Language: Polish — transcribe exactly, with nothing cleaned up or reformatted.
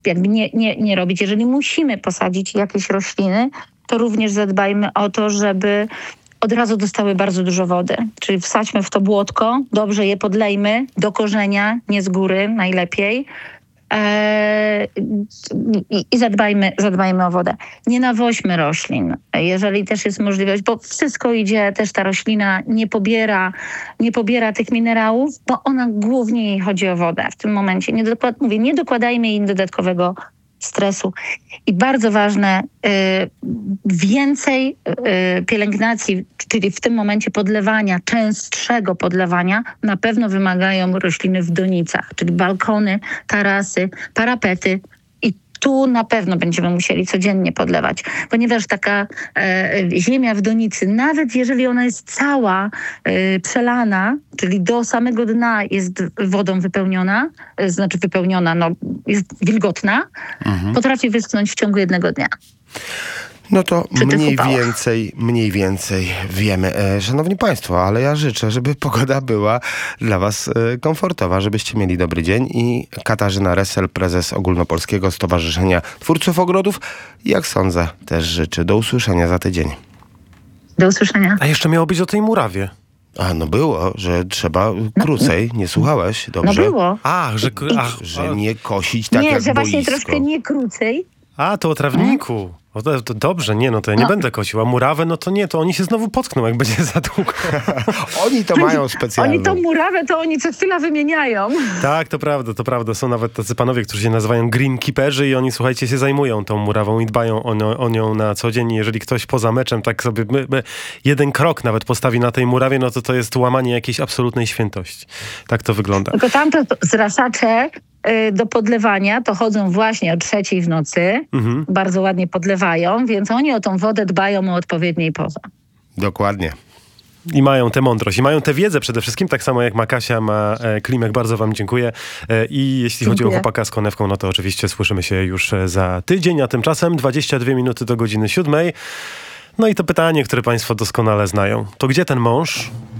jakby nie, nie, nie robić. Jeżeli musimy posadzić jakieś rośliny, to również zadbajmy o to, żeby od razu dostały bardzo dużo wody. Czyli wsadźmy w to błotko, dobrze je podlejmy do korzenia, nie z góry najlepiej. Eee, i, I zadbajmy, zadbajmy o wodę. Nie nawoźmy roślin, jeżeli też jest możliwość, bo wszystko idzie, też ta roślina nie pobiera, nie pobiera tych minerałów, bo ona głównie jej chodzi o wodę w tym momencie. Nie, dokład, mówię, nie dokładajmy im dodatkowego stresu. I bardzo ważne, y, więcej y, pielęgnacji, czyli w tym momencie podlewania, częstszego podlewania, na pewno wymagają rośliny w donicach, czyli balkony, tarasy, parapety. I tu na pewno będziemy musieli codziennie podlewać, ponieważ taka e, ziemia w donicy, nawet jeżeli ona jest cała e, przelana, czyli do samego dna jest wodą wypełniona, e, znaczy wypełniona, no jest wilgotna, mhm. potrafi wyschnąć w ciągu jednego dnia. No to mniej więcej, mniej więcej wiemy. E, szanowni Państwo, ale ja życzę, żeby pogoda była dla Was e, komfortowa, żebyście mieli dobry dzień. I Katarzyna Resel, prezes Ogólnopolskiego Stowarzyszenia Twórców Ogrodów, jak sądzę, też życzy. Do usłyszenia za tydzień. Do usłyszenia. A jeszcze miało być o tej murawie. A, no było, że trzeba krócej. Nie słuchałeś? Dobrze? No było. A, że, ach, że nie kosić tak nie, jak że właśnie boisko. troszkę nie krócej. A, to o trawniku. O, to, to dobrze, nie, no to ja nie no. będę kosił. A murawę, no to nie, to oni się znowu potkną, jak będzie za długo. Oni to mają specjalnie. Oni tą murawę, to oni co chwila wymieniają. Tak, to prawda, to prawda. Są nawet tacy panowie, którzy się nazywają greenkeeperzy i oni, słuchajcie, się zajmują tą murawą i dbają o, nią, o nią na co dzień. Jeżeli ktoś poza meczem tak sobie my, my, jeden krok nawet postawi na tej murawie, no to to jest łamanie jakiejś absolutnej świętości. Tak to wygląda. Tylko tamto zraszacze do podlewania to chodzą właśnie o trzeciej w nocy. Mhm. Bardzo ładnie podlewają, więc oni o tą wodę dbają o odpowiedniej porze. Dokładnie. I mają tę mądrość, i mają tę wiedzę przede wszystkim, tak samo jak ma Kasia, ma e, Klimek. Bardzo wam dziękuję. E, I jeśli dziękuję. chodzi o chłopaka z konewką, no to oczywiście słyszymy się już za tydzień, a tymczasem dwadzieścia dwie minuty do godziny siódmej. No i to pytanie, które państwo doskonale znają. To gdzie ten mąż?